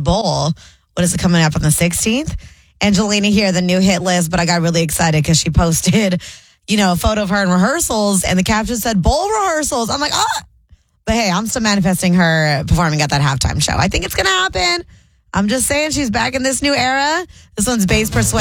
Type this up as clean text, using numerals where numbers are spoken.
Red Bull. What is it coming up on the 16th? Angelina here, the new hit list, but I got really excited because she posted, a photo of her in rehearsals, and the caption said Bowl rehearsals. I'm like, oh. But hey, I'm still manifesting her performing at that halftime show. I think it's going to happen. I'm just saying she's back in this new era. This one's Bass Persuasion.